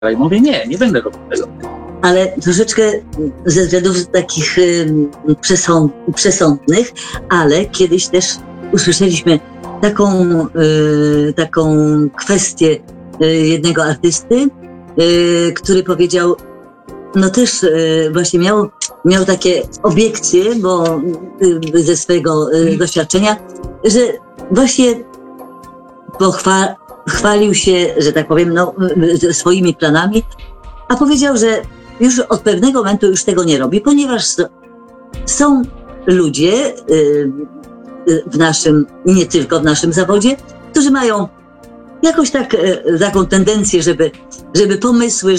I mówię, nie będę robił tego. Ale troszeczkę ze względów takich przesądnych, ale kiedyś też usłyszeliśmy taką kwestię jednego artysty, który powiedział, no też właśnie miał takie obiekcje, bo ze swojego doświadczenia, że właśnie chwalił się, że tak powiem, swoimi planami, a powiedział, że już od pewnego momentu już tego nie robi, ponieważ są ludzie w naszym, nie tylko w naszym zawodzie, którzy mają jakoś taką tendencję, żeby pomysły,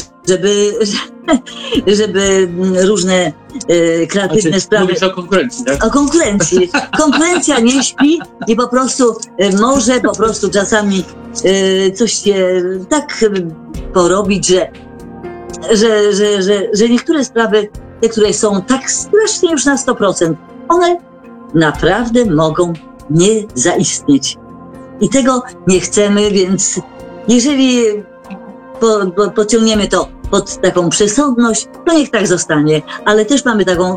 żeby różne kreatywne sprawy... Mówisz o konkurencji, tak? O konkurencji. Konkurencja nie śpi i po prostu może czasami coś się tak porobić, że niektóre sprawy, te, które są tak strasznie już na 100%, one naprawdę mogą nie zaistnieć. I tego nie chcemy, więc jeżeli pociągniemy to pod taką przesądność, to niech tak zostanie. Ale też mamy taką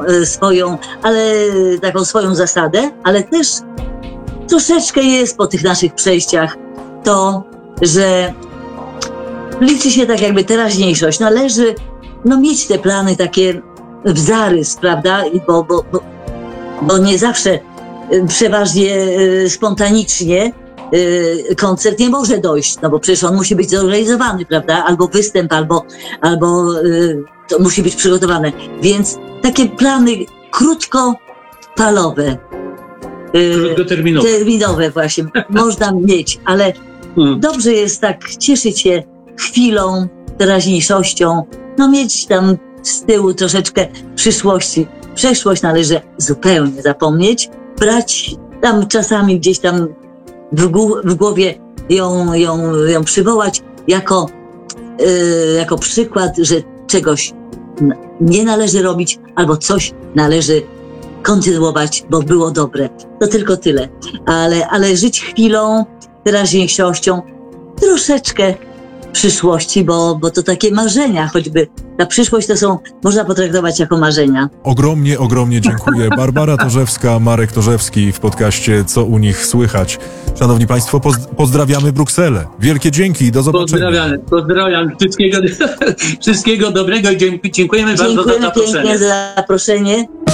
swoją zasadę, ale też troszeczkę jest po tych naszych przejściach to, że liczy się tak jakby teraźniejszość. Należy mieć te plany, takie zarys, prawda? Bo nie zawsze przeważnie spontanicznie koncert nie może dojść, no bo przecież on musi być zorganizowany, prawda? Albo występ, albo to musi być przygotowane. Więc takie plany krótkofalowe, terminowe właśnie można mieć, ale dobrze jest tak cieszyć się chwilą, teraźniejszością, mieć tam z tyłu troszeczkę przyszłości. Przeszłość należy zupełnie zapomnieć, brać tam czasami gdzieś tam w głowie ją przywołać jako przykład, że czegoś nie należy robić albo coś należy kontynuować, bo było dobre. To tylko tyle. Ale żyć chwilą, teraźniejszością, troszeczkę przyszłości, bo to takie marzenia, choćby ta przyszłość to można potraktować jako marzenia. Ogromnie dziękuję. Barbara Torzewska, Marek Torzewski w podcaście Co u nich słychać. Szanowni Państwo, pozdrawiamy Brukselę. Wielkie dzięki, do zobaczenia. Pozdrawiam. Wszystkiego dobrego i dziękujemy bardzo za zaproszenie. Dziękujemy pięknie za zaproszenie.